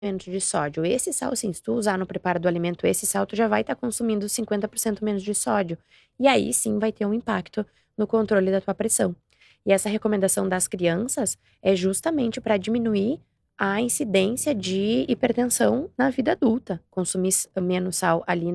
de sódio. Esse sal, sim, se tu usar no preparo do alimento esse sal, tu já vai estar consumindo 50% menos de sódio. E aí sim vai ter um impacto no controle da tua pressão. E essa recomendação das crianças é justamente para diminuir a incidência de hipertensão na vida adulta. Consumir menos sal ali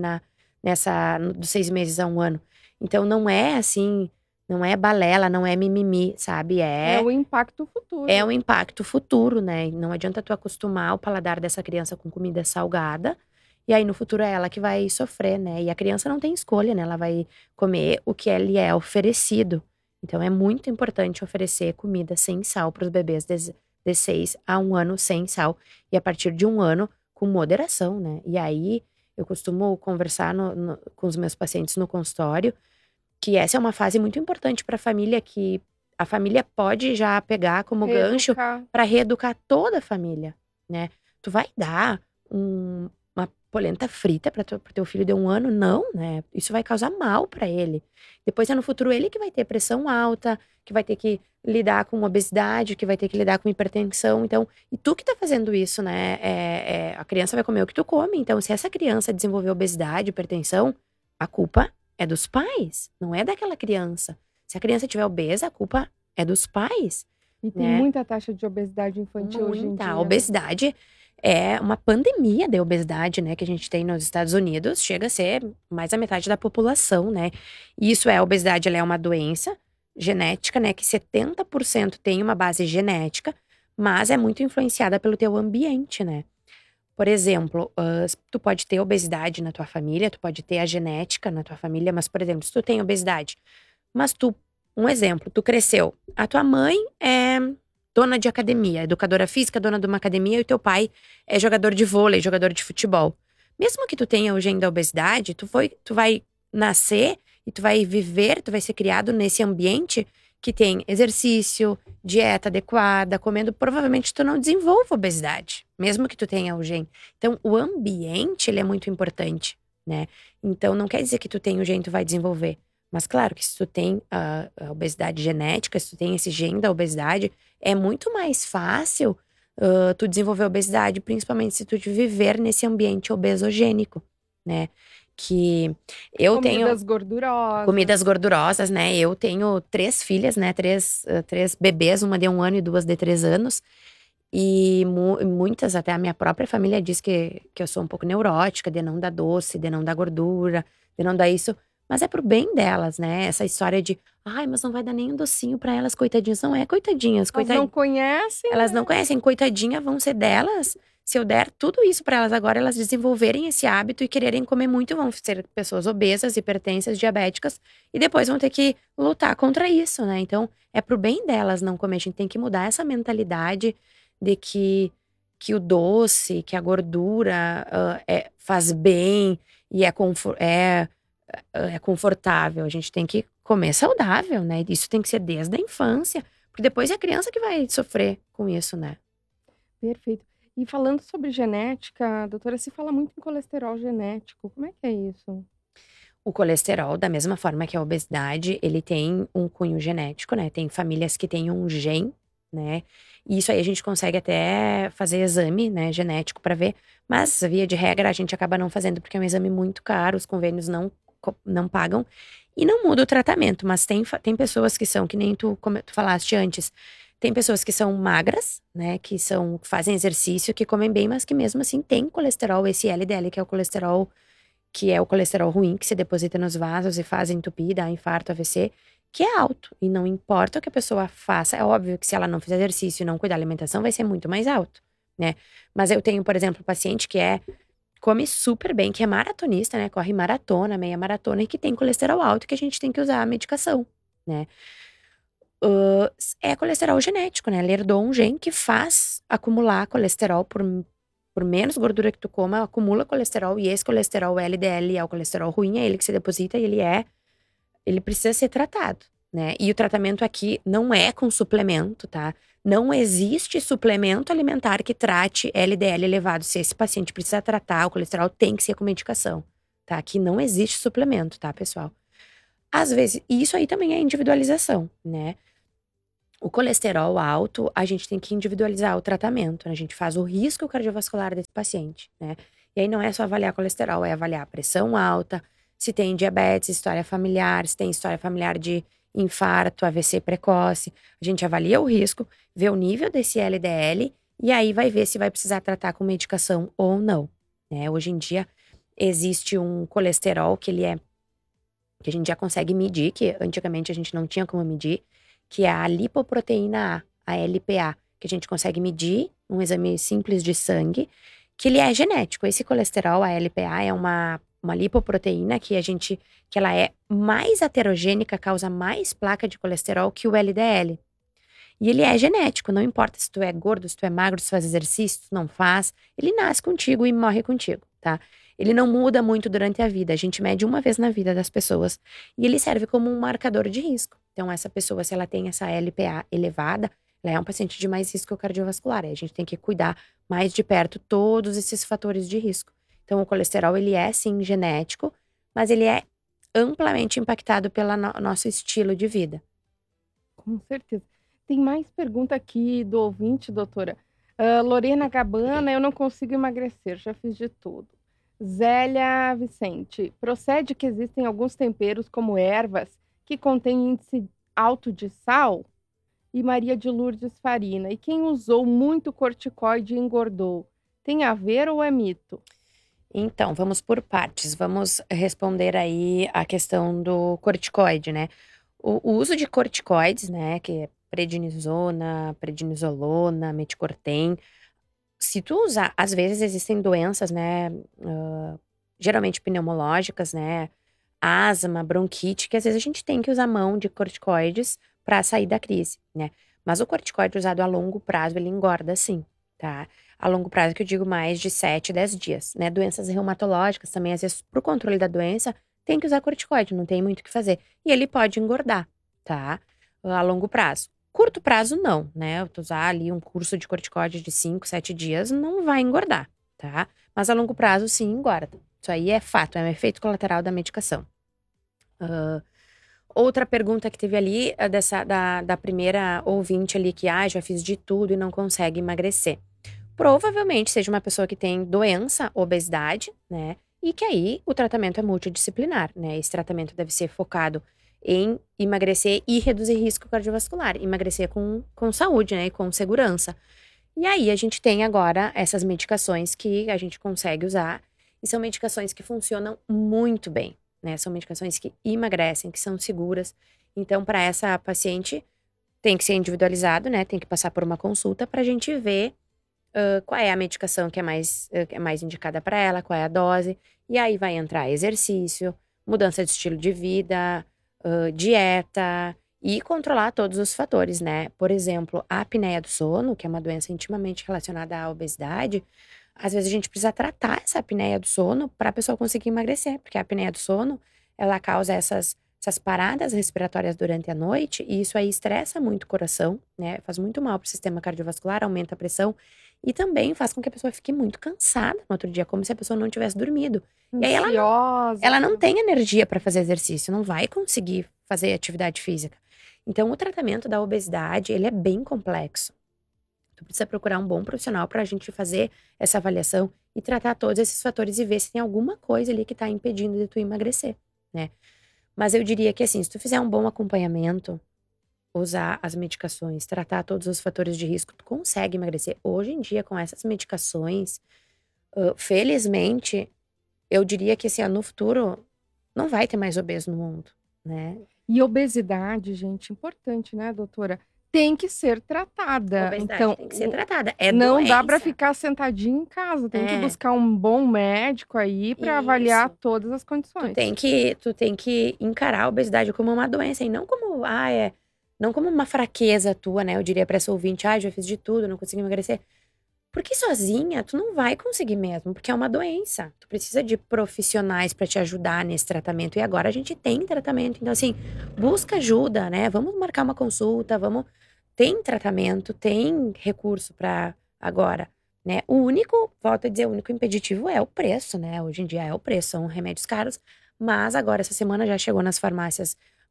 dos 6 meses a um ano. Então não é assim, não é balela, não é mimimi, sabe? É o impacto É futuro. um impacto futuro, né? Não adianta tu acostumar o paladar dessa criança com comida salgada, e aí no futuro é ela que vai sofrer, né? E a criança não tem escolha, né? Ela vai comer o que lhe é oferecido. Então é muito importante oferecer comida sem sal para os bebês de 6 a um ano sem sal, e a partir de um ano com moderação, né? E aí eu costumo conversar com os meus pacientes no consultório que essa é uma fase muito importante para a família, que a família pode já pegar como gancho Reeducar. para reeducar toda a família, né. Tu vai dar uma polenta frita para teu filho de um ano? Não, né, isso vai causar mal para ele. Depois é no futuro ele que vai ter pressão alta, que vai ter que lidar com obesidade, que vai ter que lidar com hipertensão, então e tu que tá fazendo isso, né, a criança vai comer o que tu come, então se essa criança desenvolver obesidade, hipertensão, a culpa é dos pais, não é daquela criança. Se a criança estiver obesa, a culpa é dos pais, E tem né. muita taxa de obesidade infantil hoje em Muita. A dia, né? obesidade é uma pandemia de obesidade, né, que a gente tem nos Estados Unidos, chega a ser mais da metade da população, né. E isso a obesidade, ela é uma doença genética, né, que 70% tem uma base genética, mas é muito influenciada pelo teu ambiente, né. Por exemplo, tu pode ter obesidade na tua família, tu pode ter a genética na tua família, mas, por exemplo, se tu tem obesidade, mas um exemplo, tu cresceu, a tua mãe é dona de academia, educadora física, dona de uma academia, e o teu pai é jogador de vôlei, jogador de futebol. Mesmo que tu tenha o gene da obesidade, tu vai nascer e tu vai viver, tu vai ser criado nesse ambiente que tem exercício, dieta adequada, comendo, provavelmente tu não desenvolva obesidade, mesmo que tu tenha o gene. Então, o ambiente, ele é muito importante, né? Então, não quer dizer que tu tem o gene, tu vai desenvolver. Mas claro que se tu tem a obesidade genética, se tu tem esse gene da obesidade, é muito mais fácil tu desenvolver obesidade, principalmente se tu viver nesse ambiente obesogênico, né? Que eu tenho Comidas gordurosas. comidas gordurosas, né? Eu tenho 3 filhas, né? Três bebês, uma de um ano e duas de 3 anos. E muitas, até a minha própria família diz que eu sou um pouco neurótica, de não dar doce, de não dar gordura, de não dar isso. Mas é pro bem delas, né? Essa história de, ai, mas não vai dar nem um docinho pra elas, coitadinhas. Não é coitadinhas, Elas não conhecem, elas não né? conhecem, coitadinha, vão ser delas. Se eu der tudo isso pra elas agora, elas desenvolverem esse hábito e quererem comer muito, vão ser pessoas obesas, hipertensas, diabéticas, e depois vão ter que lutar contra isso, né? Então, é pro bem delas não comer. A gente tem que mudar essa mentalidade de que o doce, que a gordura faz bem e é confortável. A gente tem que comer saudável, né? Isso tem que ser desde a infância. Porque depois é a criança que vai sofrer com isso, né? Perfeito. E falando sobre genética, doutora, se fala muito em colesterol genético. Como é que é isso? O colesterol, da mesma forma que a obesidade, ele tem um cunho genético, né? Tem famílias que têm um gene, né? E isso aí a gente consegue até fazer exame, né, genético para ver. Mas, via de regra, a gente acaba não fazendo porque é um exame muito caro, os convênios não pagam. E não muda o tratamento, mas tem pessoas que são, que nem tu, como tu falaste antes, tem pessoas que são magras, né, que fazem exercício, que comem bem, mas que mesmo assim tem colesterol, esse LDL, que é o colesterol ruim, que se deposita nos vasos e faz entupir, dá infarto, AVC, que é alto. E não importa o que a pessoa faça, é óbvio que se ela não fizer exercício e não cuidar da alimentação, vai ser muito mais alto, né? Mas eu tenho, por exemplo, um paciente que come super bem, que é maratonista, né? Corre maratona, meia maratona, e que tem colesterol alto, que a gente tem que usar a medicação, né? É colesterol genético, né? Ele herdou um gene que faz acumular colesterol por menos gordura que tu coma, acumula colesterol, e esse colesterol LDL é o colesterol ruim, é ele que se deposita e ele precisa ser tratado, né? E o tratamento aqui não é com suplemento, tá? Não existe suplemento alimentar que trate LDL elevado. Se esse paciente precisa tratar o colesterol, tem que ser com medicação, tá? Aqui não existe suplemento, tá, pessoal? Às vezes, e isso aí também é individualização, né? O colesterol alto, a gente tem que individualizar o tratamento, né? A gente faz o risco cardiovascular desse paciente, né? E aí não é só avaliar colesterol, é avaliar a pressão alta, se tem diabetes, história familiar, se tem história familiar de infarto, AVC precoce. A gente avalia o risco, vê o nível desse LDL e aí vai ver se vai precisar tratar com medicação ou não, né? Hoje em dia existe um colesterol que a gente já consegue medir, que antigamente a gente não tinha como medir, que é a lipoproteína A LPA, que a gente consegue medir um exame simples de sangue, que ele é genético. Esse colesterol, a LPA, é uma lipoproteína que ela é mais heterogênica, causa mais placa de colesterol que o LDL. E ele é genético, não importa se tu é gordo, se tu é magro, se tu faz exercício, se tu não faz, ele nasce contigo e morre contigo, tá? Ele não muda muito durante a vida, a gente mede uma vez na vida das pessoas e ele serve como um marcador de risco. Então, essa pessoa, se ela tem essa LPA elevada, ela é um paciente de mais risco cardiovascular, e a gente tem que cuidar mais de perto todos esses fatores de risco. Então, o colesterol, ele é sim genético, mas ele é amplamente impactado pelo nosso estilo de vida. Com certeza. Tem mais pergunta aqui do ouvinte, doutora. Lorena Gabana, eu não consigo emagrecer, já fiz de tudo. Zélia Vicente, procede que existem alguns temperos, como ervas, que contêm índice alto de sal? E Maria de Lourdes Farina, e quem usou muito corticoide e engordou, tem a ver ou é mito? Então, vamos por partes. Vamos responder aí a questão do corticoide, né? O uso de corticoides, né, que é prednisona, prednisolona, meticortem, se tu usar, às vezes existem doenças, né, geralmente pneumológicas, né, asma, bronquite, que às vezes a gente tem que usar mão de corticoides para sair da crise, né? Mas o corticoide usado a longo prazo, ele engorda sim, tá? A longo prazo que eu digo mais de 7, 10 dias, né? Doenças reumatológicas também, às vezes, pro controle da doença, tem que usar corticoide, não tem muito o que fazer. E ele pode engordar, tá? A longo prazo. Curto prazo, não, né? Tu usar ali um curso de corticoide de 5, 7 dias, não vai engordar, tá? Mas a longo prazo, sim, engorda. Isso aí é fato, é um efeito colateral da medicação. Outra pergunta que teve ali, da primeira ouvinte ali, que já fiz de tudo e não consegue emagrecer. Provavelmente seja uma pessoa que tem doença, obesidade, né? E que aí o tratamento é multidisciplinar, né? Esse tratamento deve ser focado em emagrecer e reduzir risco cardiovascular. Emagrecer com saúde, né? E com segurança. E aí a gente tem agora essas medicações que a gente consegue usar. E são medicações que funcionam muito bem, né? São medicações que emagrecem, que são seguras. Então, para essa paciente, tem que ser individualizado, né? Tem que passar por uma consulta para a gente ver qual é a medicação que é mais indicada para ela, qual é a dose. E aí vai entrar exercício, mudança de estilo de vida, dieta e controlar todos os fatores, né? Por exemplo, a apneia do sono, que é uma doença intimamente relacionada à obesidade, às vezes a gente precisa tratar essa apneia do sono para a pessoa conseguir emagrecer, porque a apneia do sono, ela causa essas paradas respiratórias durante a noite, e isso aí estressa muito o coração, né? Faz muito mal pro sistema cardiovascular, aumenta a pressão, e também faz com que a pessoa fique muito cansada no outro dia, como se a pessoa não tivesse dormido. E aí Ansiosa. ela não tem energia para fazer exercício, não vai conseguir fazer atividade física. Então, o tratamento da obesidade, ele é bem complexo. Tu precisa procurar um bom profissional para a gente fazer essa avaliação e tratar todos esses fatores e ver se tem alguma coisa ali que tá impedindo de tu emagrecer, né? Mas eu diria que assim, se tu fizer um bom acompanhamento, usar as medicações, tratar todos os fatores de risco, tu consegue emagrecer. Hoje em dia, com essas medicações, felizmente, eu diria que assim, no futuro, não vai ter mais obeso no mundo, né? E obesidade, gente, importante, né, doutora? Tem que ser tratada. Obesidade Então, tem que ser tratada. É não dá para doença. ficar sentadinho em casa. Tem que É, buscar um bom médico aí para avaliar isso. todas as condições. Tu tem que encarar a obesidade como uma doença e não como, não como uma fraqueza tua, né? Eu diria pra essa ouvinte, já fiz de tudo, não consegui emagrecer. Porque sozinha tu não vai conseguir mesmo, porque é uma doença. Tu precisa de profissionais pra te ajudar nesse tratamento. E agora a gente tem tratamento. Então, assim, busca ajuda, né? Vamos marcar uma consulta, vamos. Tem tratamento, tem recurso pra agora, né? O único, volto a dizer, o único impeditivo é o preço, né? Hoje em dia é o preço, são remédios caros. Mas agora, essa semana já chegou nas farmácias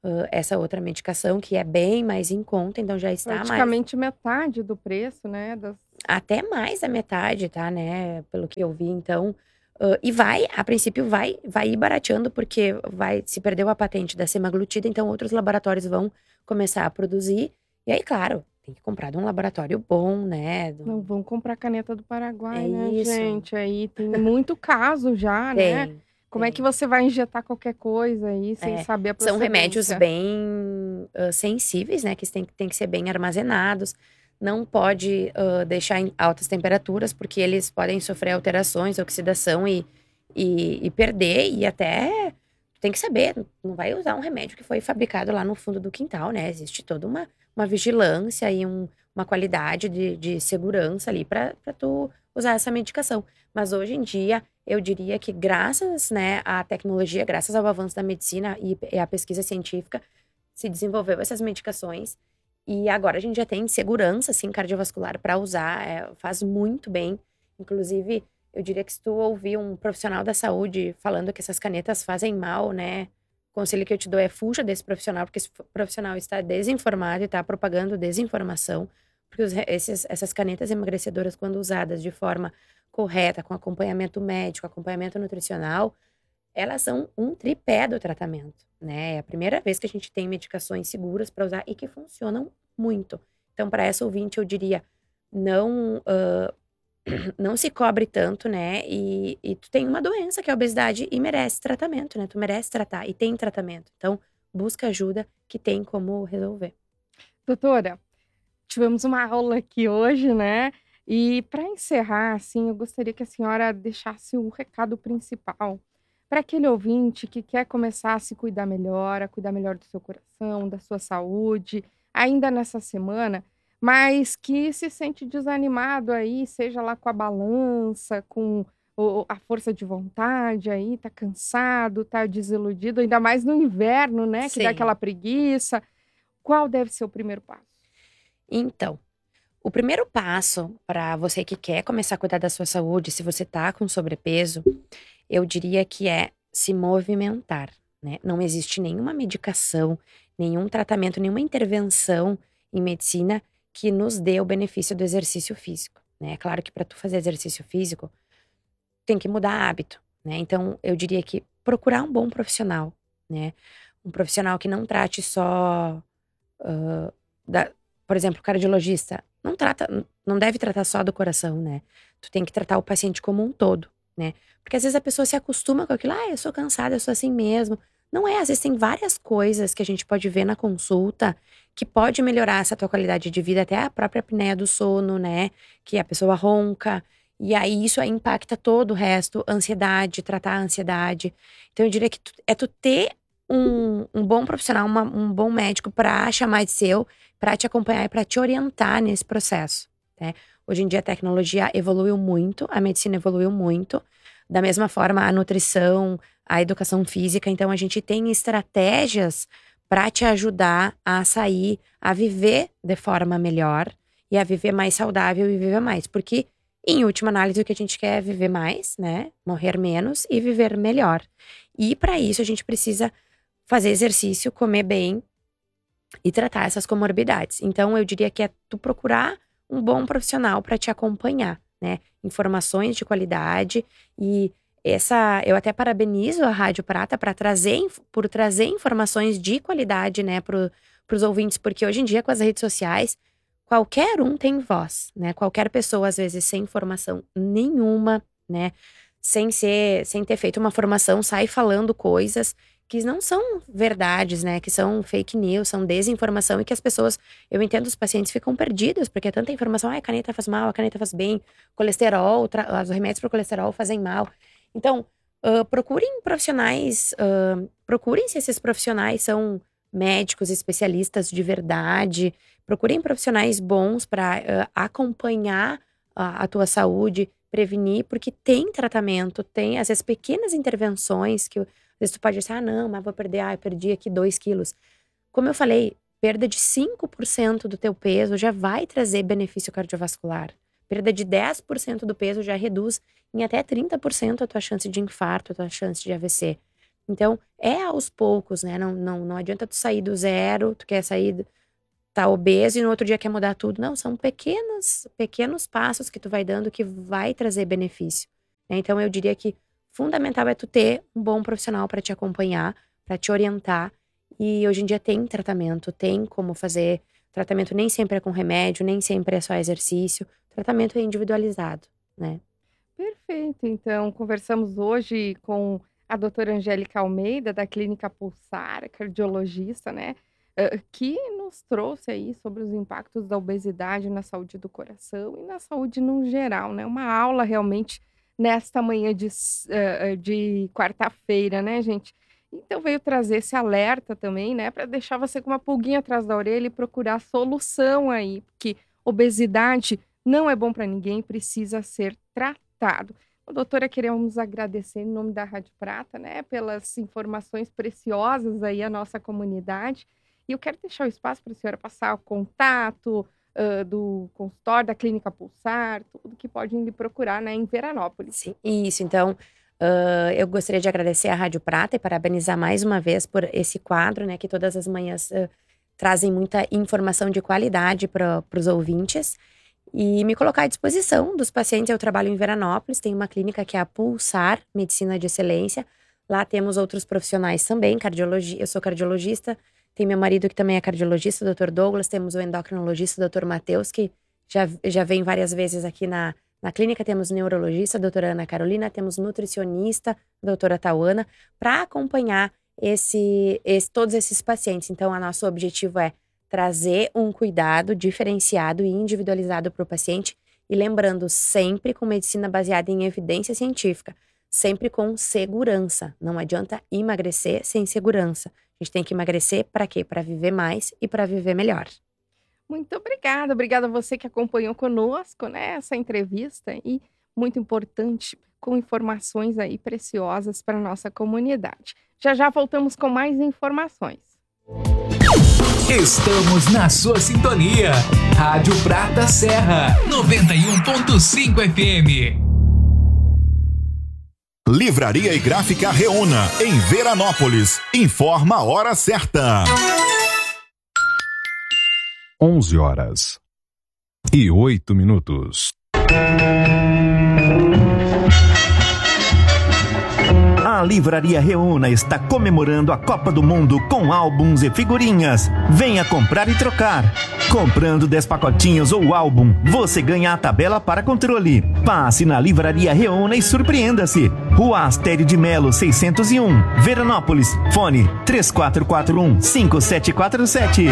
essa outra medicação, que é bem mais em conta, então já está mais. Praticamente metade do preço, né? Até mais da metade, tá, né? Pelo que eu vi, então. E a princípio, vai ir barateando, porque se perdeu a patente da semaglutida, então outros laboratórios vão começar a produzir. E aí, claro, tem que comprar de um laboratório bom, né? Não vão comprar caneta do Paraguai, É né, isso. gente? Aí tem muito caso já, né? Como é que você vai injetar qualquer coisa aí sem saber a São remédios procedência? bem sensíveis, né? Que tem que ser bem armazenados. Não pode deixar em altas temperaturas, porque eles podem sofrer alterações, oxidação e perder. E até tem que saber, não vai usar um remédio que foi fabricado lá no fundo do quintal, né? Existe toda uma vigilância e uma qualidade de segurança ali para tu usar essa medicação. Mas hoje em dia, eu diria que graças, né, à tecnologia, graças ao avanço da medicina e à pesquisa científica, se desenvolveu essas medicações. E agora a gente já tem segurança, assim, cardiovascular para usar, faz muito bem. Inclusive, eu diria que se tu ouvir um profissional da saúde falando que essas canetas fazem mal, né? O conselho que eu te dou é fuja desse profissional, porque esse profissional está desinformado e está propagando desinformação. Porque essas canetas emagrecedoras, quando usadas de forma correta, com acompanhamento médico, acompanhamento nutricional, elas são um tripé do tratamento, né? É a primeira vez que a gente tem medicações seguras para usar e que funcionam muito. Então, para essa ouvinte, eu diria, não, não se cobre tanto, né? E tu tem uma doença que é a obesidade e merece tratamento, né? Tu merece tratar e tem tratamento. Então, busca ajuda que tem como resolver. Doutora, tivemos uma aula aqui hoje, né? E para encerrar, assim, eu gostaria que a senhora deixasse o recado principal para aquele ouvinte que quer começar a se cuidar melhor, a cuidar melhor do seu coração, da sua saúde, ainda nessa semana, mas que se sente desanimado aí, seja lá com a balança, com a força de vontade aí, tá cansado, tá desiludido, ainda mais no inverno, né, que dá Sim. aquela preguiça. Qual deve ser o primeiro passo? Então, o primeiro passo para você que quer começar a cuidar da sua saúde, se você tá com sobrepeso, eu diria que é se movimentar, né? Não existe nenhuma medicação, nenhum tratamento, nenhuma intervenção em medicina que nos dê o benefício do exercício físico, né? É claro que para tu fazer exercício físico, tem que mudar hábito, né? Então, eu diria que procurar um bom profissional, né? Um profissional que não trate só, hã, por exemplo, o cardiologista, não deve tratar só do coração, né? Tu tem que tratar o paciente como um todo, né? Porque às vezes a pessoa se acostuma com aquilo, eu sou cansada, eu sou assim mesmo. Não é, às vezes tem várias coisas que a gente pode ver na consulta que pode melhorar essa tua qualidade de vida, até a própria apneia do sono, né? Que a pessoa ronca. E aí isso aí impacta todo o resto, ansiedade, tratar a ansiedade. Então eu diria que tu ter um bom profissional, um bom médico pra chamar de seu, pra te acompanhar e pra te orientar nesse processo, né? Hoje em dia a tecnologia evoluiu muito, a medicina evoluiu muito, da mesma forma a nutrição, a educação física, então a gente tem estratégias pra te ajudar a sair, a viver de forma melhor e a viver mais saudável e viver mais, porque em última análise o que a gente quer é viver mais, né? Morrer menos e viver melhor. E pra isso a gente precisa fazer exercício, comer bem e tratar essas comorbidades. Então, eu diria que é tu procurar um bom profissional para te acompanhar, né? Informações de qualidade e eu até parabenizo a Rádio Prata por trazer informações de qualidade, né, para os ouvintes, porque hoje em dia com as redes sociais qualquer um tem voz, né? Qualquer pessoa às vezes sem formação nenhuma, né? Sem ter feito uma formação, sai falando coisas que não são verdades, né? Que são fake news, são desinformação e que as pessoas, eu entendo, os pacientes ficam perdidos, porque é tanta informação, a caneta faz mal, a caneta faz bem, colesterol, os remédios para o colesterol fazem mal. Então, procurem profissionais, procurem se esses profissionais são médicos, especialistas de verdade, procurem profissionais bons para acompanhar a tua saúde, prevenir, porque tem tratamento, tem às vezes pequenas intervenções que às vezes tu pode dizer, não, mas vou perder, eu perdi aqui 2 quilos. Como eu falei, perda de 5% do teu peso já vai trazer benefício cardiovascular. Perda de 10% do peso já reduz em até 30% a tua chance de infarto, a tua chance de AVC. Então, é aos poucos, né? Não adianta tu sair do zero, tu quer sair, tá obeso e no outro dia quer mudar tudo. Não, são pequenos passos que tu vai dando que vai trazer benefício, né? Então, eu diria que fundamental é tu ter um bom profissional para te acompanhar, para te orientar. E hoje em dia tem tratamento, tem como fazer. Tratamento nem sempre é com remédio, nem sempre é só exercício. Tratamento é individualizado, né? Perfeito. Então, conversamos hoje com a doutora Angélica Almeida, da Clínica Pulsar, cardiologista, né? Que nos trouxe aí sobre os impactos da obesidade na saúde do coração e na saúde no geral, né? Uma aula realmente nesta manhã de quarta-feira, né, gente? Então veio trazer esse alerta também, né, para deixar você com uma pulguinha atrás da orelha e procurar solução aí, porque obesidade não é bom para ninguém, precisa ser tratado. Doutora, queremos agradecer em nome da Rádio Prata, né, pelas informações preciosas aí à nossa comunidade. E eu quero deixar o espaço para a senhora passar o contato do consultório, da Clínica Pulsar, tudo que podem lhe procurar, né, em Veranópolis. Sim, isso. Então, eu gostaria de agradecer à Rádio Prata e parabenizar mais uma vez por esse quadro, né, que todas as manhãs trazem muita informação de qualidade para os ouvintes. E me colocar à disposição dos pacientes. Eu trabalho em Veranópolis, tem uma clínica que é a Pulsar Medicina de Excelência. Lá temos outros profissionais também, cardiologia. Eu sou cardiologista, tem meu marido que também é cardiologista, o Dr. Douglas. Temos o endocrinologista, o Dr. Matheus, que já vem várias vezes aqui na clínica. Temos neurologista, a doutora Ana Carolina, temos nutricionista, a doutora Tauana, para acompanhar todos esses pacientes. Então, o nosso objetivo é trazer um cuidado diferenciado e individualizado para o paciente e lembrando sempre com medicina baseada em evidência científica, sempre com segurança. Não adianta emagrecer sem segurança. A gente tem que emagrecer para quê? Para viver mais e para viver melhor. Muito obrigada. Obrigada a você que acompanhou conosco, né, essa entrevista e muito importante, com informações aí preciosas para a nossa comunidade. Já voltamos com mais informações. Estamos na sua sintonia. Rádio Prata Serra, 91.5 FM. Livraria e Gráfica Reúna, em Veranópolis. Informa a hora certa. 11h08. A Livraria Reúna está comemorando a Copa do Mundo com álbuns e figurinhas. Venha comprar e trocar. Comprando 10 pacotinhos ou álbum, você ganha a tabela para controle. Passe na Livraria Reúna e surpreenda-se. Rua Astério de Melo, 601, Veranópolis. Fone 3441-5747.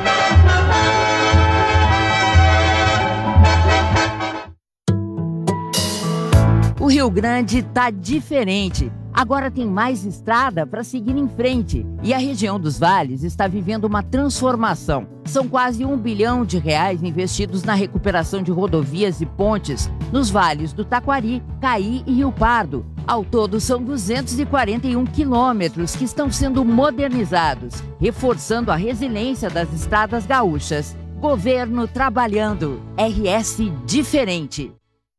O Rio Grande tá diferente. Agora tem mais estrada para seguir em frente. E a região dos vales está vivendo uma transformação. São quase R$1 bilhão investidos na recuperação de rodovias e pontes nos vales do Taquari, Caí e Rio Pardo. Ao todo, são 241 quilômetros que estão sendo modernizados, reforçando a resiliência das estradas gaúchas. Governo trabalhando. RS diferente.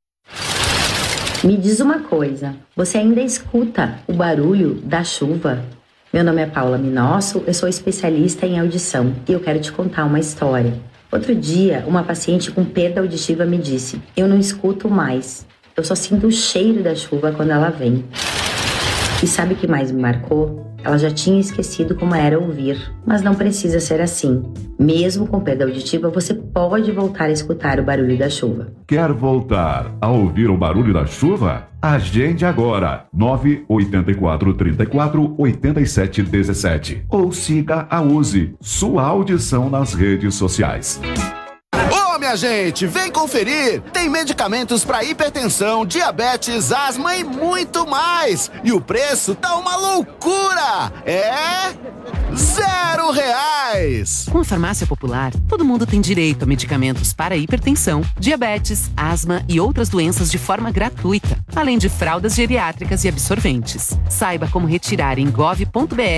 Me diz uma coisa, você ainda escuta o barulho da chuva? Meu nome é Paula Minosso, eu sou especialista em audição e eu quero te contar uma história. Outro dia, uma paciente com perda auditiva me disse: eu não escuto mais, eu só sinto o cheiro da chuva quando ela vem. E sabe o que mais me marcou? Ela já tinha esquecido como era ouvir, mas não precisa ser assim. Mesmo com perda auditiva, você pode voltar a escutar o barulho da chuva. Quer voltar a ouvir o barulho da chuva? Agende agora, 984 34 87 17. Ou siga a USE, sua audição nas redes sociais. Ô, minha gente, vem conferir! Tem medicamentos para hipertensão, diabetes, asma e muito mais! E o preço tá uma loucura! É R$0! Com a Farmácia Popular, todo mundo tem direito a medicamentos para hipertensão, diabetes, asma e outras doenças de forma gratuita, além de fraldas geriátricas e absorventes. Saiba como retirar em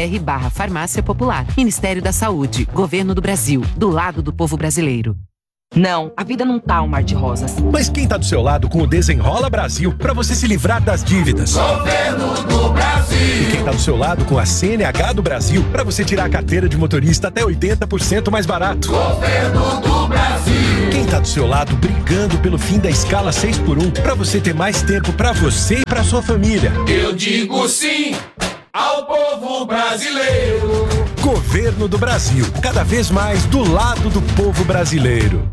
gov.br/Farmácia Popular. Ministério da Saúde, Governo do Brasil, do lado do povo brasileiro. Não, a vida não tá um mar de rosas. Mas quem tá do seu lado com o Desenrola Brasil pra você se livrar das dívidas? Governo do Brasil. E quem tá do seu lado com a CNH do Brasil pra você tirar a carteira de motorista até 80% mais barato? Governo do Brasil. Quem tá do seu lado brigando pelo fim da escala 6x1 pra você ter mais tempo pra você e pra sua família? Eu digo sim ao povo brasileiro. Governo do Brasil, cada vez mais do lado do povo brasileiro.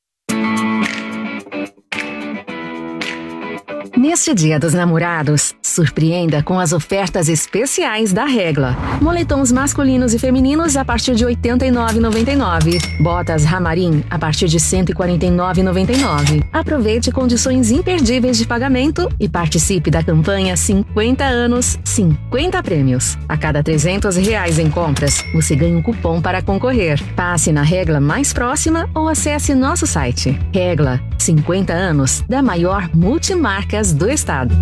Neste Dia dos Namorados, surpreenda com as ofertas especiais da Regla. Moletons masculinos e femininos a partir de R$ 89,99. Botas Ramarim a partir de R$ 149,99. Aproveite condições imperdíveis de pagamento e participe da campanha 50 anos, 50 prêmios. A cada R$ 300 em compras, você ganha um cupom para concorrer. Passe na Regla mais próxima ou acesse nosso site. Regla, 50 anos da maior multimarcas do estado.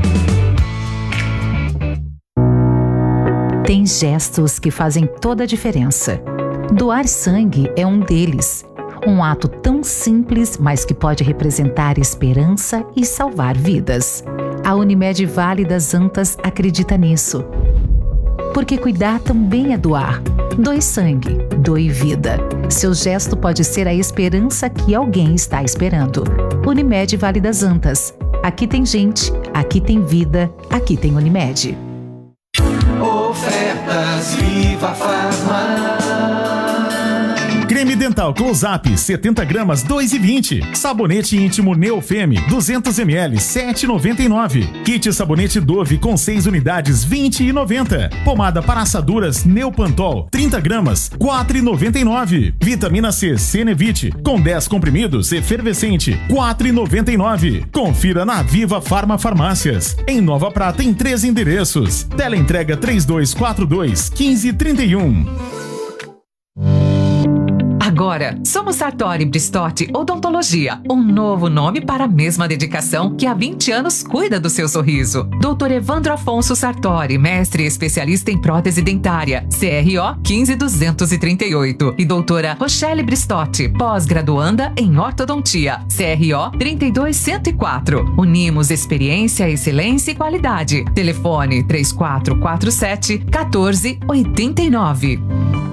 Tem gestos que fazem toda a diferença. Doar sangue é um deles. Um ato tão simples, mas que pode representar esperança e salvar vidas. A Unimed Vale das Antas acredita nisso. Porque cuidar também é doar. Doe sangue, doe vida. Seu gesto pode ser a esperança que alguém está esperando. Unimed Vale das Antas. Aqui tem gente, aqui tem vida, aqui tem Unimed. Ofertas Viva Farma. Creme dental Close-Up 70 gramas 2,20. Sabonete íntimo Neofeme 200 ml 7,99. Kit sabonete Dove com 6 unidades 20,90. Pomada para assaduras Neopantol 30 gramas 4,99. Vitamina C Cenevite com 10 comprimidos efervescente 4,99. Confira na Viva Farma Farmácias. Em Nova Prata em 3 endereços. Teleentrega 3242 1531. Agora, somos Sartori Bristotti Odontologia, um novo nome para a mesma dedicação que há 20 anos cuida do seu sorriso. Dr. Evandro Afonso Sartori, mestre e especialista em prótese dentária, CRO 15238. E doutora Rochelle Bristotti, pós-graduanda em ortodontia, CRO 32104. Unimos experiência, excelência e qualidade. Telefone 3447-1489.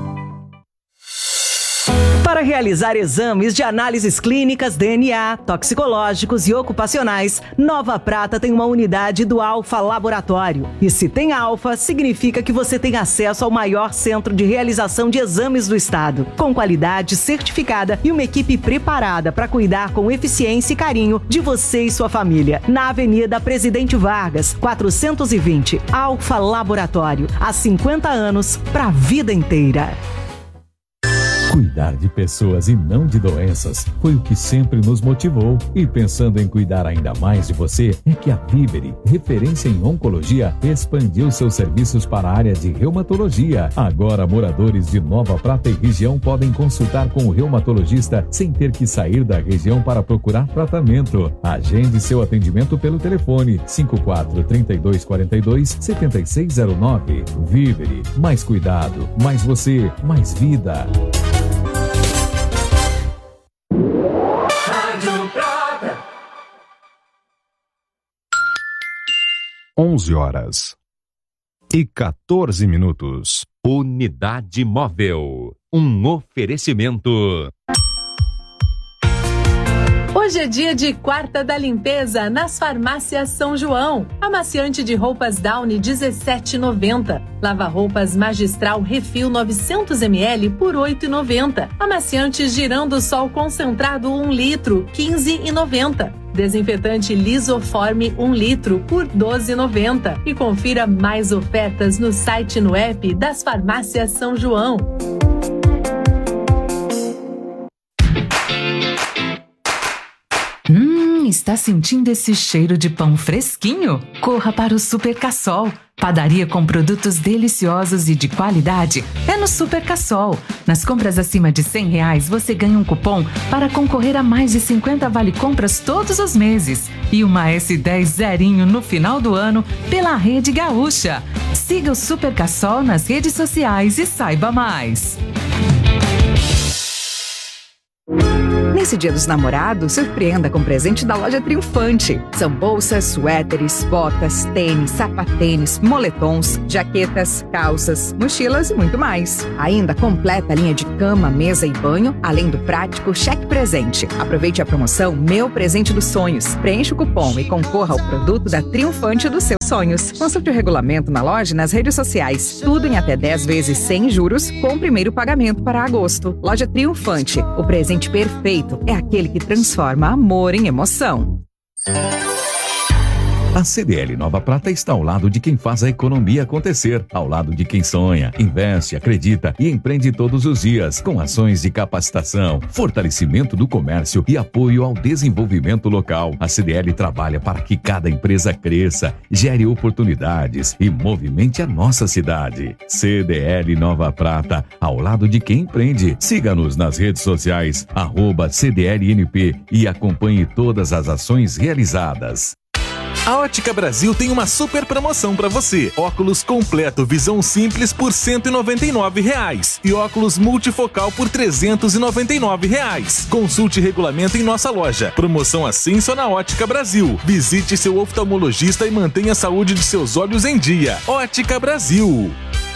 Para realizar exames de análises clínicas, DNA, toxicológicos e ocupacionais, Nova Prata tem uma unidade do Alfa Laboratório. E se tem Alfa, significa que você tem acesso ao maior centro de realização de exames do estado, com qualidade certificada e uma equipe preparada para cuidar com eficiência e carinho de você e sua família. Na Avenida Presidente Vargas, 420, Alfa Laboratório. Há 50 anos, para a vida inteira. Cuidar de pessoas e não de doenças foi o que sempre nos motivou. E pensando em cuidar ainda mais de você, é que a Vivere, referência em oncologia, expandiu seus serviços para a área de reumatologia. Agora, moradores de Nova Prata e região podem consultar com o reumatologista sem ter que sair da região para procurar tratamento. Agende seu atendimento pelo telefone 54-3242-7609. Vivere, mais cuidado, mais você, mais vida. 11h14. Unidade Móvel. Um oferecimento. Hoje é dia de Quarta da Limpeza nas farmácias São João. Amaciante de roupas Downy R$17,90. Lava-roupas Magistral Refil 900 ml por R$8,90. Amaciante Girando Sol Concentrado 1 litro R$15,90. Desinfetante Lisoforme 1 litro por R$12,90. E confira mais ofertas no site e no app das farmácias São João. Está sentindo esse cheiro de pão fresquinho? Corra para o Super Cassol. Padaria com produtos deliciosos e de qualidade é no Super Cassol. Nas compras acima de R$100, você ganha um cupom para concorrer a mais de 50 vale-compras todos os meses. E uma S10 zerinho no final do ano pela Rede Gaúcha. Siga o Super Cassol nas redes sociais e saiba mais. Nesse Dia dos Namorados, surpreenda com presente da loja Triunfante. São bolsas, suéteres, botas, tênis, sapatênis, moletons, jaquetas, calças, mochilas e muito mais. Ainda completa a linha de cama, mesa e banho, além do prático cheque presente. Aproveite a promoção Meu Presente dos Sonhos. Preencha o cupom e concorra ao produto da Triunfante dos seus sonhos. Consulte o regulamento na loja e nas redes sociais. Tudo em até 10 vezes sem juros, com o primeiro pagamento para agosto. Loja Triunfante. O presente perfeito é aquele que transforma amor em emoção. A CDL Nova Prata está ao lado de quem faz a economia acontecer, ao lado de quem sonha, investe, acredita e empreende todos os dias, com ações de capacitação, fortalecimento do comércio e apoio ao desenvolvimento local. A CDL trabalha para que cada empresa cresça, gere oportunidades e movimente a nossa cidade. CDL Nova Prata, ao lado de quem empreende. Siga-nos nas redes sociais, @CDLNP e acompanhe todas as ações realizadas. A Ótica Brasil tem uma super promoção para você. Óculos completo visão simples por R$ 199 e óculos multifocal por R$ 399. Consulte regulamento em nossa loja. Promoção assim só na Ótica Brasil. Visite seu oftalmologista e mantenha a saúde de seus olhos em dia. Ótica Brasil.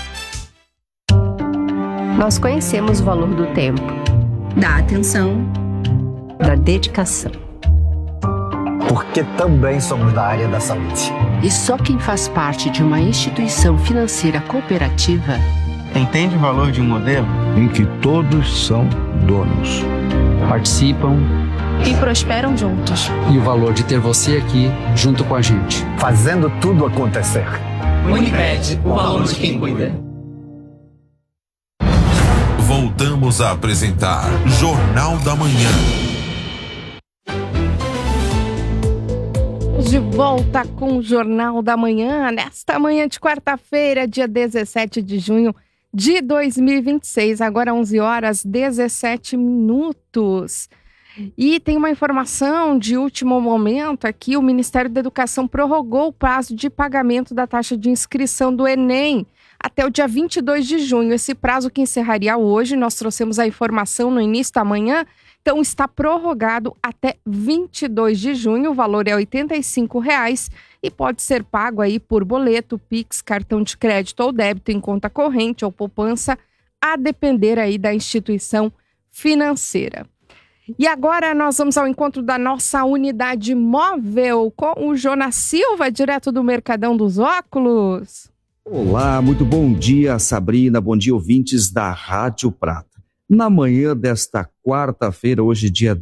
Nós conhecemos o valor do tempo, da atenção, da dedicação. Porque também somos da área da saúde. E só quem faz parte de uma instituição financeira cooperativa entende o valor de um modelo em que todos são donos, participam e prosperam juntos. E o valor de ter você aqui junto com a gente, fazendo tudo acontecer. Unimed, o valor de quem cuida. Voltamos a apresentar Jornal da Manhã. De volta com o Jornal da Manhã, nesta manhã de quarta-feira, dia 17 de junho de 2026, agora 11h17. E tem uma informação de último momento aqui, o Ministério da Educação prorrogou o prazo de pagamento da taxa de inscrição do Enem até o dia 22 de junho. Esse prazo que encerraria hoje, nós trouxemos a informação no início da manhã, então está prorrogado até 22 de junho, o valor é R$ 85,00 e pode ser pago aí por boleto, Pix, cartão de crédito ou débito em conta corrente ou poupança, a depender aí da instituição financeira. E agora nós vamos ao encontro da nossa unidade móvel com o Jonas Silva, direto do Mercadão dos Óculos. Olá, muito bom dia, Sabrina, bom dia, ouvintes da Rádio Prata. Na manhã desta quarta-feira, hoje dia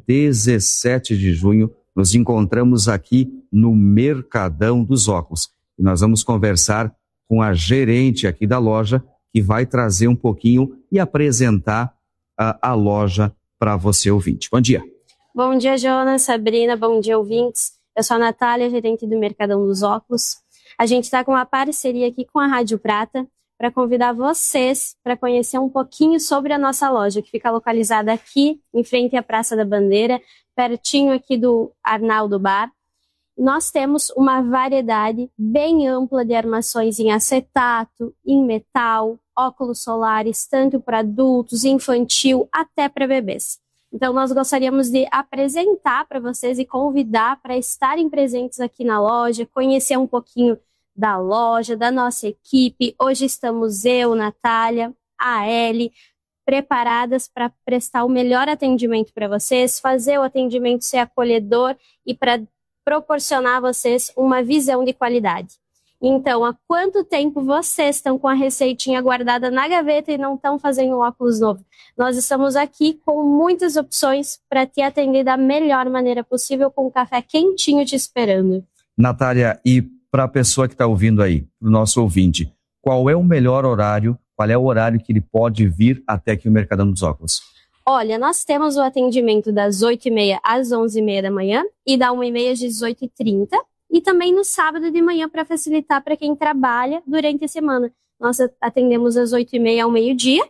17 de junho, nos encontramos aqui no Mercadão dos Óculos. E nós vamos conversar com a gerente aqui da loja, que vai trazer um pouquinho e apresentar a loja para você, ouvinte. Bom dia. Bom dia, Jonas, Sabrina, bom dia, ouvintes. Eu sou a Natália, gerente do Mercadão dos Óculos. A gente está com uma parceria aqui com a Rádio Prata, para convidar vocês para conhecer um pouquinho sobre a nossa loja, que fica localizada aqui, em frente à Praça da Bandeira, pertinho aqui do Arnaldo Bar. Nós temos uma variedade bem ampla de armações em acetato, em metal, óculos solares, tanto para adultos, infantil, até para bebês. Então, nós gostaríamos de apresentar para vocês e convidar para estarem presentes aqui na loja, conhecer um pouquinho da loja, da nossa equipe. Hoje estamos eu, Natália, a Eli, preparadas para prestar o melhor atendimento para vocês, fazer o atendimento ser acolhedor e para proporcionar a vocês uma visão de qualidade. Então, há quanto tempo vocês estão com a receitinha guardada na gaveta e não estão fazendo um óculos novo? Nós estamos aqui com muitas opções para te atender da melhor maneira possível, com um café quentinho te esperando. Natália, e para a pessoa que está ouvindo aí, para o nosso ouvinte, qual é o melhor horário, qual é o horário que ele pode vir até aqui o Mercadão dos Óculos? Olha, nós temos o atendimento das 8h30 às 11h30 da manhã e da 1h30 às 18h30 e também no sábado de manhã para facilitar para quem trabalha durante a semana. Nós atendemos às 8h30 ao meio-dia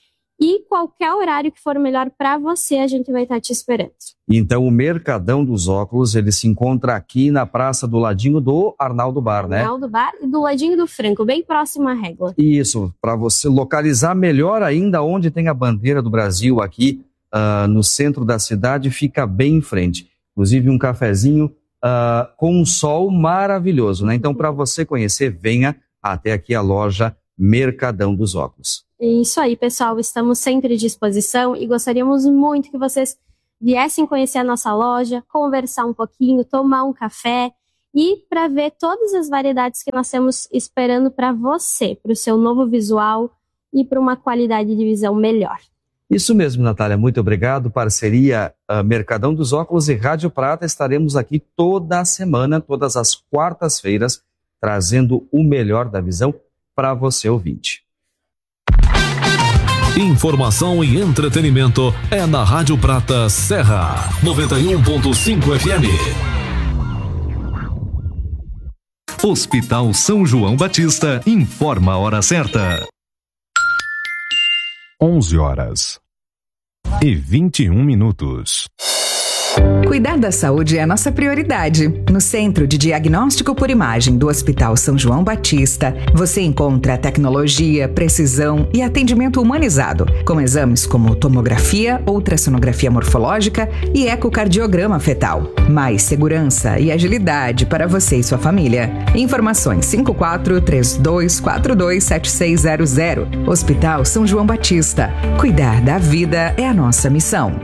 e qualquer horário que for melhor para você, a gente vai estar te esperando. Então, o Mercadão dos Óculos, ele se encontra aqui na praça do ladinho do Arnaldo Bar, né? Arnaldo Bar e do ladinho do Franco, bem próximo à régua. Isso, para você localizar melhor ainda onde tem a bandeira do Brasil aqui, no centro da cidade, fica bem em frente. Inclusive um cafezinho com um sol maravilhoso, né? Então, para você conhecer, venha até aqui a loja Mercadão dos Óculos. Isso aí, pessoal. Estamos sempre à disposição e gostaríamos muito que vocês viessem conhecer a nossa loja, conversar um pouquinho, tomar um café e para ver todas as variedades que nós temos esperando para você, para o seu novo visual e para uma qualidade de visão melhor. Isso mesmo, Natália. Muito obrigado. Parceria Mercadão dos Óculos e Rádio Prata. Estaremos aqui toda semana, todas as quartas-feiras, trazendo o melhor da visão para você, ouvinte. Informação e entretenimento é na Rádio Prata Serra 91.5 FM. Hospital São João Batista informa a hora certa. 11h21. Cuidar da saúde é a nossa prioridade. No Centro de Diagnóstico por Imagem do Hospital São João Batista, você encontra tecnologia, precisão e atendimento humanizado, com exames como tomografia, ultrassonografia morfológica e ecocardiograma fetal. Mais segurança e agilidade para você e sua família. Informações 5432427600. Hospital São João Batista. Cuidar da vida é a nossa missão.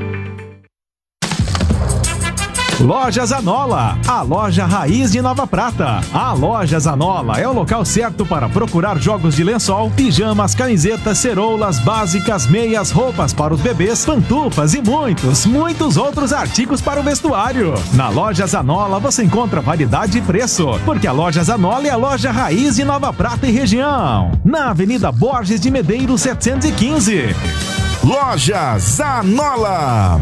Loja Zanola, a loja raiz de Nova Prata. A Loja Zanola é o local certo para procurar jogos de lençol, pijamas, camisetas, ceroulas, básicas, meias, roupas para os bebês, pantufas e muitos outros artigos para o vestuário. Na Loja Zanola você encontra variedade e preço, porque a Loja Zanola é a loja raiz de Nova Prata e região. Na Avenida Borges de Medeiros 715. Loja Zanola.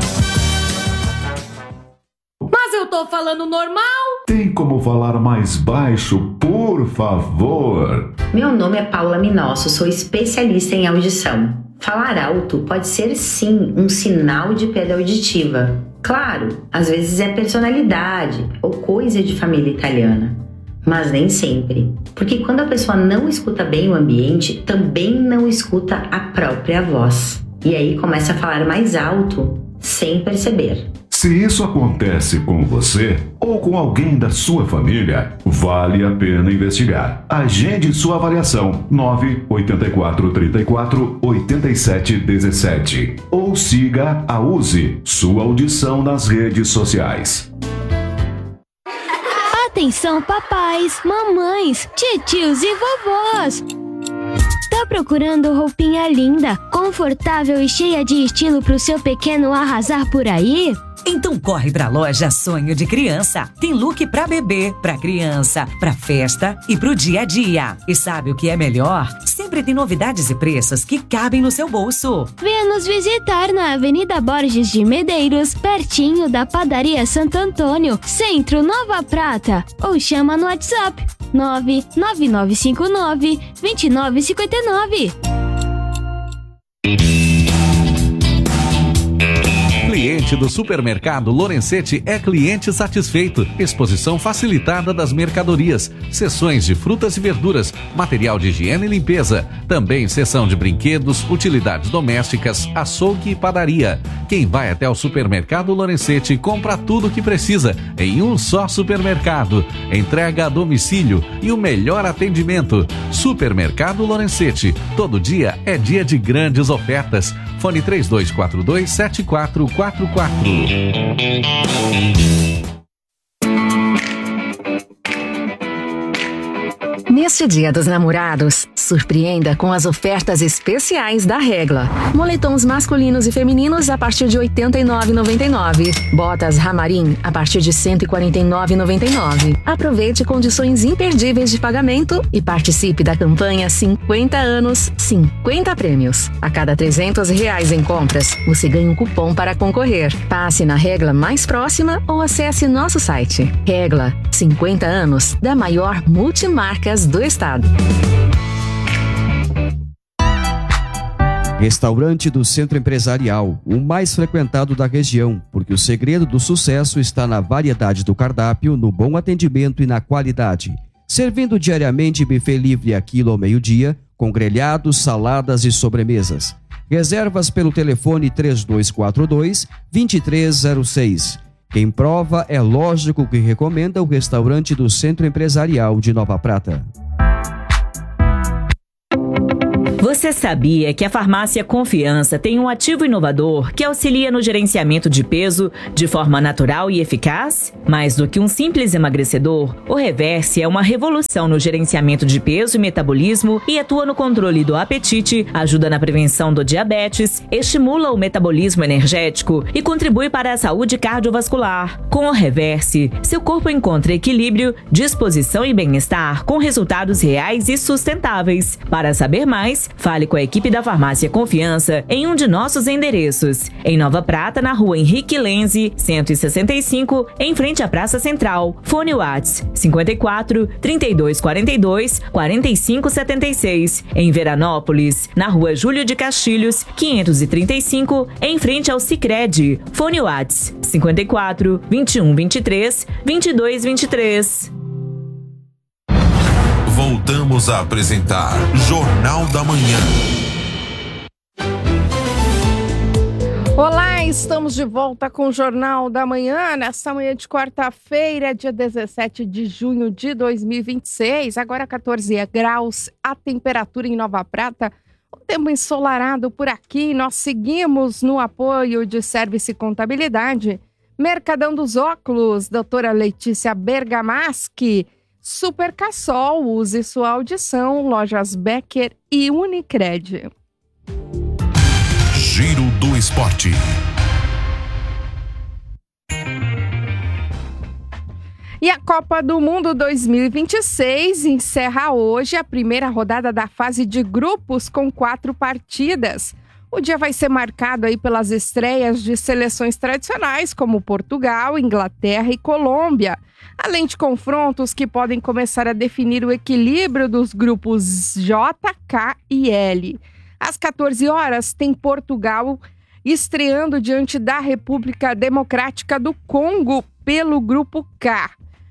Mas eu tô falando normal? Tem como falar mais baixo, por favor? Meu nome é Paula Minosso, sou especialista em audição. Falar alto pode ser sim um sinal de perda auditiva. Claro, às vezes é personalidade ou coisa de família italiana. Mas nem sempre. Porque quando a pessoa não escuta bem o ambiente, também não escuta a própria voz. E aí começa a falar mais alto, sem perceber. Se isso acontece com você ou com alguém da sua família, vale a pena investigar. Agende sua avaliação 984348717 ou siga a USE, sua audição nas redes sociais. Atenção papais, mamães, titios e vovós! Tá procurando roupinha linda, confortável e cheia de estilo pro seu pequeno arrasar por aí? Então corre pra loja Sonho de Criança. Tem look pra bebê, pra criança, pra festa e pro dia a dia. E sabe o que é melhor? Sempre tem novidades e preços que cabem no seu bolso. Venha nos visitar na Avenida Borges de Medeiros, pertinho da Padaria Santo Antônio, Centro Nova Prata. Ou chama no WhatsApp 99959-2959. Cliente do supermercado Lorenzetti é cliente satisfeito. Exposição facilitada das mercadorias, seções de frutas e verduras, material de higiene e limpeza, também seção de brinquedos, utilidades domésticas, açougue e padaria. Quem vai até o supermercado Lorenzetti compra tudo o que precisa em um só supermercado. Entrega a domicílio e o melhor atendimento. Supermercado Lorenzetti. Todo dia é dia de grandes ofertas. Fone 3242-7444. Neste Dia dos Namorados, surpreenda com as ofertas especiais da Regla. Moletons masculinos e femininos a partir de R$ 89,99. Botas Ramarim a partir de R$ 149,99. Aproveite condições imperdíveis de pagamento e participe da campanha 50 anos, 50 prêmios. A cada R$ 300 em compras, você ganha um cupom para concorrer. Passe na Regla mais próxima ou acesse nosso site. Regla, 50 anos da maior multimarcas do estado. Restaurante do Centro Empresarial, o mais frequentado da região, porque o segredo do sucesso está na variedade do cardápio, no bom atendimento e na qualidade. Servindo diariamente buffet livre a quilo ao meio-dia, com grelhados, saladas e sobremesas. Reservas pelo telefone 3242-2306. Quem prova é lógico que recomenda o restaurante do Centro Empresarial de Nova Prata. Você sabia que a Farmácia Confiança tem um ativo inovador que auxilia no gerenciamento de peso de forma natural e eficaz? Mais do que um simples emagrecedor, o Reverse é uma revolução no gerenciamento de peso e metabolismo e atua no controle do apetite, ajuda na prevenção do diabetes, estimula o metabolismo energético e contribui para a saúde cardiovascular. Com o Reverse, seu corpo encontra equilíbrio, disposição e bem-estar com resultados reais e sustentáveis. Para saber mais, fale com a equipe da Farmácia Confiança em um de nossos endereços. Em Nova Prata, na rua Henrique Lenze, 165, em frente à Praça Central. Fone WhatsApp 54 3242 4576. Em Veranópolis, na rua Júlio de Castilhos, 535, em frente ao Sicredi. Fone WhatsApp 54 2123 2223. Voltamos a apresentar Jornal da Manhã. Olá, estamos de volta com o Jornal da Manhã, nesta manhã de quarta-feira, dia 17 de junho de 2026, agora 14 graus, a temperatura em Nova Prata, o tempo ensolarado por aqui. Nós seguimos no apoio de Service Contabilidade, Mercadão dos Óculos, doutora Letícia Bergamaschi, Super Cassol, use sua audição, Lojas Becker e Unicred. Giro do Esporte. E a Copa do Mundo 2026 encerra hoje a primeira rodada da fase de grupos com 4 partidas. O dia vai ser marcado aí pelas estreias de seleções tradicionais como Portugal, Inglaterra e Colômbia, além de confrontos que podem começar a definir o equilíbrio dos grupos J, K e L. Às 14 horas tem Portugal estreando diante da República Democrática do Congo pelo grupo K.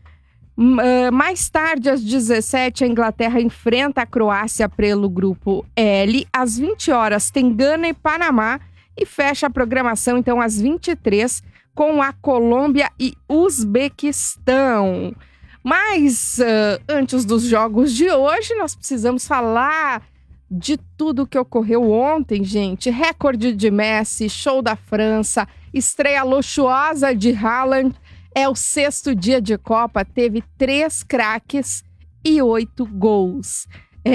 Mais tarde, às 17, a Inglaterra enfrenta a Croácia pelo grupo L. Às 20 horas tem Gana e Panamá e fecha a programação, então, às 23, com a Colômbia e Uzbequistão. Mas, antes dos jogos de hoje, nós precisamos falar de tudo que ocorreu ontem, gente. Recorde de Messi, show da França, estreia luxuosa de Haaland. É o 6º dia de Copa, teve 3 craques e 8 gols.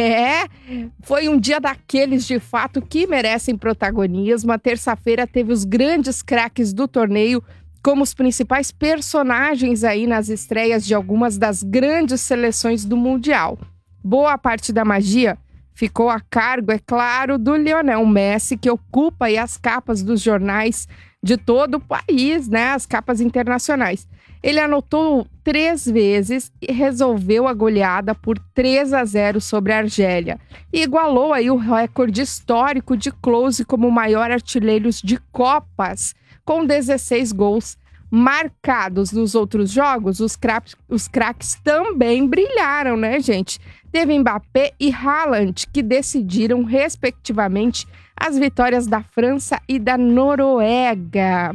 Foi um dia daqueles, de fato, que merecem protagonismo. A terça-feira teve os grandes craques do torneio como os principais personagens aí nas estreias de algumas das grandes seleções do Mundial. Boa parte da magia ficou a cargo, é claro, do Lionel Messi, que ocupa aí as capas dos jornais de todo o país, né? As capas internacionais. Ele anotou 3 vezes e resolveu a goleada por 3-0 sobre a Argélia. E igualou aí o recorde histórico de Klose como o maior artilheiro de Copas, com 16 gols marcados. Nos outros jogos, os craques também brilharam, né, gente? Teve Mbappé e Haaland, que decidiram, respectivamente, as vitórias da França e da Noruega.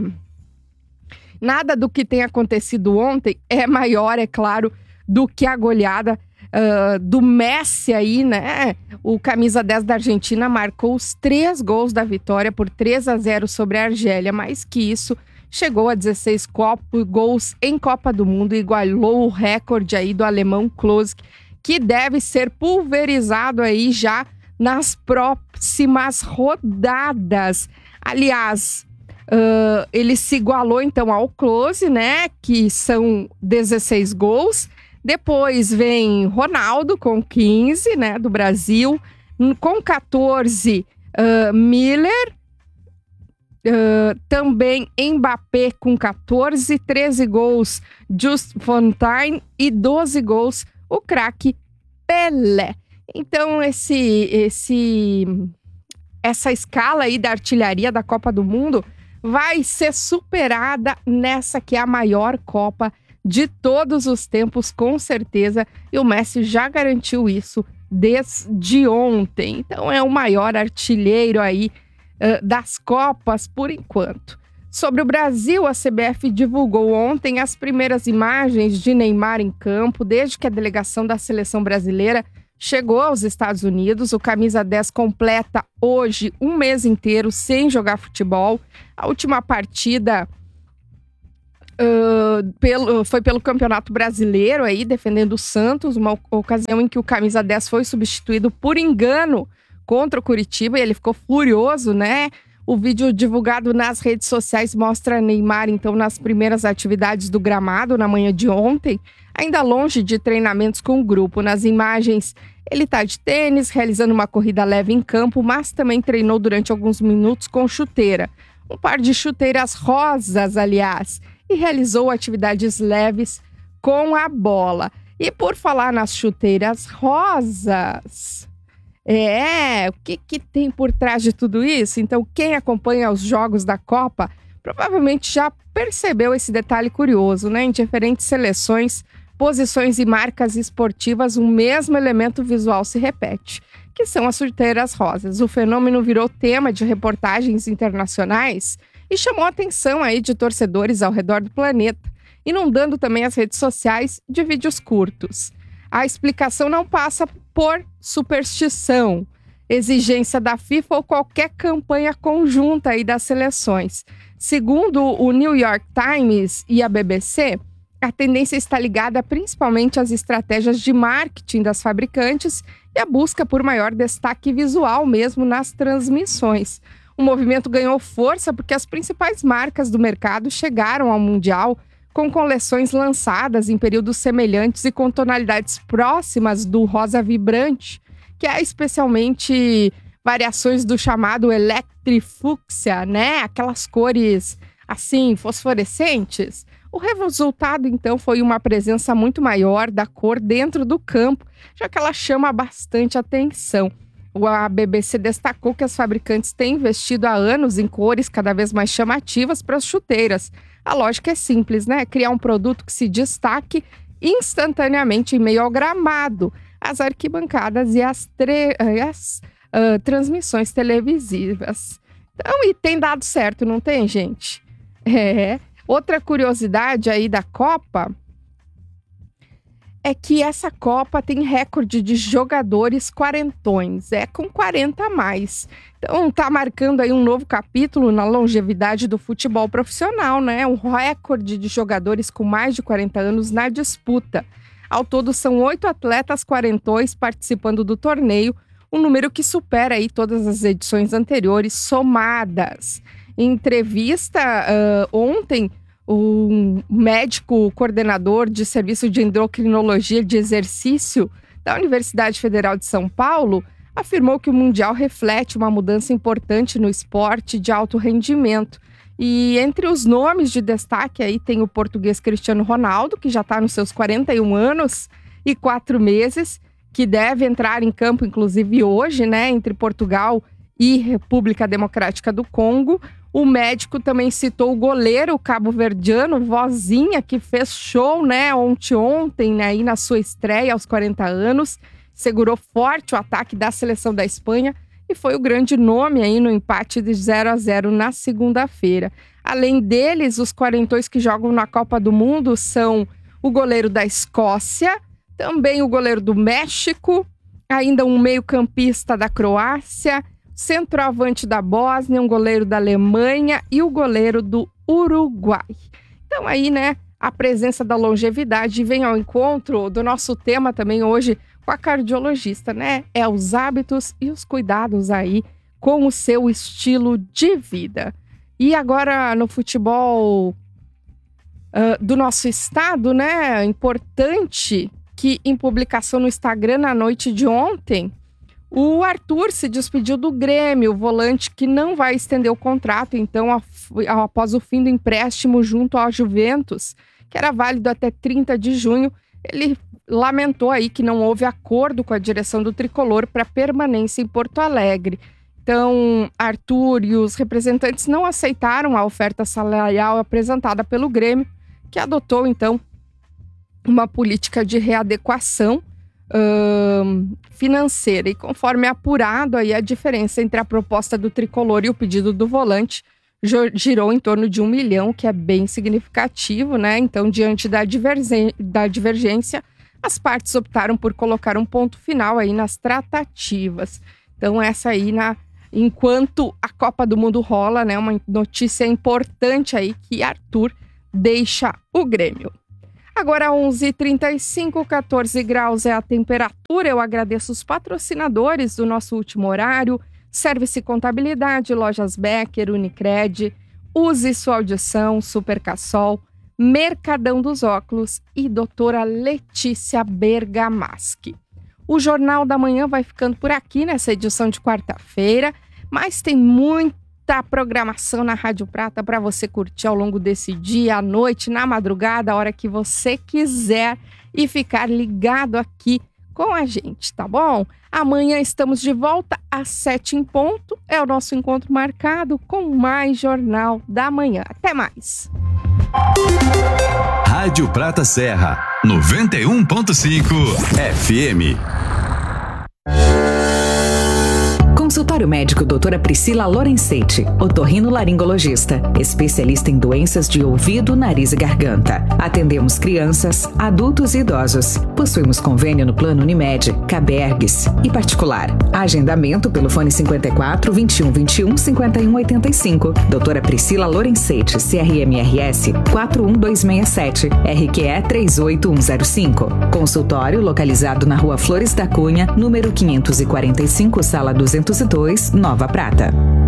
Nada do que tem acontecido ontem é maior, é claro, do que a goleada do Messi aí, né? O camisa 10 da Argentina marcou os 3 gols da vitória por 3-0 sobre a Argélia. Mais que isso, chegou a 16 gols em Copa do Mundo e igualou o recorde aí do alemão Klose, que deve ser pulverizado aí já nas próximas rodadas. Aliás, ele se igualou então ao Klose, né? Que são 16 gols. Depois vem Ronaldo com 15, né? Do Brasil. Com 14, Miller. Também Mbappé com 14, 13 gols Just Fontaine e 12 gols o craque Pelé. Então essa escala aí da artilharia da Copa do Mundo vai ser superada nessa que é a maior Copa de todos os tempos, com certeza, e o Messi já garantiu isso desde ontem. Então é o maior artilheiro aí das Copas por enquanto. Sobre o Brasil, a CBF divulgou ontem as primeiras imagens de Neymar em campo desde que a delegação da seleção brasileira chegou aos Estados Unidos. O camisa 10 completa hoje um mês inteiro sem jogar futebol. A última partida foi pelo Campeonato Brasileiro, aí, defendendo o Santos, uma ocasião em que o camisa 10 foi substituído por engano contra o Curitiba e ele ficou furioso, né? O vídeo divulgado nas redes sociais mostra Neymar, então, nas primeiras atividades do gramado na manhã de ontem, ainda longe de treinamentos com o grupo. Nas imagens, ele está de tênis, realizando uma corrida leve em campo, mas também treinou durante alguns minutos com chuteira. Um par de chuteiras rosas, aliás, e realizou atividades leves com a bola. E por falar nas chuteiras rosas... o que tem por trás de tudo isso? Então, quem acompanha os jogos da Copa provavelmente já percebeu esse detalhe curioso, né? Em diferentes seleções, posições e marcas esportivas, o mesmo elemento visual se repete, que são as chuteiras rosas. O fenômeno virou tema de reportagens internacionais e chamou a atenção aí de torcedores ao redor do planeta, inundando também as redes sociais de vídeos curtos. A explicação não passa por superstição, exigência da FIFA ou qualquer campanha conjunta aí das seleções. Segundo o New York Times e a BBC, a tendência está ligada principalmente às estratégias de marketing das fabricantes e a busca por maior destaque visual mesmo nas transmissões. O movimento ganhou força porque as principais marcas do mercado chegaram ao Mundial com coleções lançadas em períodos semelhantes e com tonalidades próximas do rosa vibrante, que é especialmente variações do chamado electrifúcsia, né? Aquelas cores, assim, fosforescentes. O resultado, então, foi uma presença muito maior da cor dentro do campo, já que ela chama bastante atenção. A BBC destacou que as fabricantes têm investido há anos em cores cada vez mais chamativas para as chuteiras. A lógica é simples, né? Criar um produto que se destaque instantaneamente em meio ao gramado, as arquibancadas e as transmissões televisivas. Então, e tem dado certo, não tem, gente? Outra curiosidade aí da Copa é que essa Copa tem recorde de jogadores quarentões, com 40 a mais. Então tá marcando aí um novo capítulo na longevidade do futebol profissional, né? Um recorde de jogadores com mais de 40 anos na disputa. Ao todo são 8 atletas quarentões participando do torneio, um número que supera aí todas as edições anteriores somadas. Em entrevista ontem, o médico coordenador de serviço de endocrinologia de exercício da Universidade Federal de São Paulo afirmou que o Mundial reflete uma mudança importante no esporte de alto rendimento. E entre os nomes de destaque aí tem o português Cristiano Ronaldo, que já está nos seus 41 anos e 4 meses, que deve entrar em campo, inclusive hoje, né, entre Portugal e República Democrática do Congo. O médico também citou o goleiro cabo-verdiano, Vozinha, que fez show, né, ontem, né, aí na sua estreia aos 40 anos, segurou forte o ataque da seleção da Espanha e foi o grande nome aí no empate de 0-0 na segunda-feira. Além deles, os quarentões que jogam na Copa do Mundo são o goleiro da Escócia, também o goleiro do México, ainda um meio-campista da Croácia, centroavante da Bósnia, um goleiro da Alemanha e o goleiro do Uruguai. Então aí, né, a presença da longevidade vem ao encontro do nosso tema também hoje com a cardiologista, né? É os hábitos e os cuidados aí com o seu estilo de vida. E agora no futebol do nosso estado, né? Importante que em publicação no Instagram na noite de ontem, o Arthur se despediu do Grêmio, o volante que não vai estender o contrato, então, após o fim do empréstimo junto ao Juventus, que era válido até 30 de junho, ele lamentou aí que não houve acordo com a direção do Tricolor para permanência em Porto Alegre. Então, Arthur e os representantes não aceitaram a oferta salarial apresentada pelo Grêmio, que adotou, então, uma política de readequação financeira. E conforme apurado, aí a diferença entre a proposta do tricolor e o pedido do volante girou em torno de 1 milhão, que é bem significativo, né? Então, diante da divergência, as partes optaram por colocar um ponto final aí nas tratativas. Então, essa aí, enquanto a Copa do Mundo rola, né? Uma notícia importante aí que Arthur deixa o Grêmio. Agora 11h35, 14 graus é a temperatura. Eu agradeço os patrocinadores do nosso último horário. Service Contabilidade, Lojas Becker, Unicred, Use Sua Audição, Supercassol, Mercadão dos Óculos e doutora Letícia Bergamaschi. O Jornal da Manhã vai ficando por aqui nessa edição de quarta-feira, mas tem muita programação na Rádio Prata para você curtir ao longo desse dia, à noite, na madrugada, a hora que você quiser e ficar ligado aqui com a gente, tá bom? Amanhã estamos de volta às 7 em ponto. É o nosso encontro marcado com mais Jornal da Manhã. Até mais. Rádio Prata Serra, 91.5 FM. Consultório médico doutora Priscila Lorenzetti, otorrinolaringologista, especialista em doenças de ouvido, nariz e garganta. Atendemos crianças, adultos e idosos. Possuímos convênio no Plano Unimed, Cabergues e particular. Agendamento pelo fone 54 21 21 51 85. Doutora Priscila Lorenzetti, CRMRS 41267, RQE 38105. Consultório localizado na Rua Flores da Cunha, número 545, sala 202, Nova Prata.